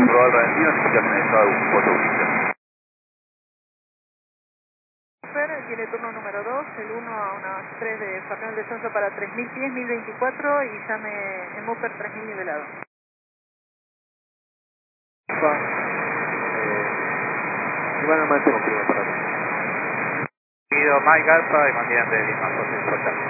comprobar la benzina si ya me estaba un poco oficial. Tiene turno número 2, el 1 a unas 3 de Fernando de Descenso para 3000 pies, 1024 y llame en Mupper 3000 nivelado. Iván Almacén, para Seguido Mike Alfa y mantiene de Lima, José Rocha.